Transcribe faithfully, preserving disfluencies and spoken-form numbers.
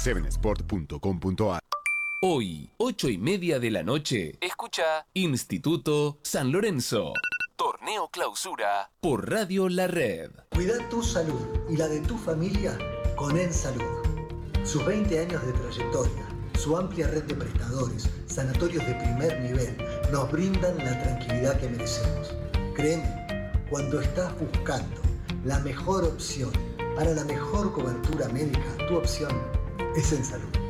seven sport punto com punto a r. Hoy, ocho y media de la noche, escucha Instituto San Lorenzo. Torneo Clausura por Radio La Red. Cuida tu salud y la de tu familia con EnSalud. Sus veinte años de trayectoria, su amplia red de prestadores, sanatorios de primer nivel, nos brindan la tranquilidad que merecemos. Créeme, cuando estás buscando la mejor opción para la mejor cobertura médica, tu opción es EnSalud.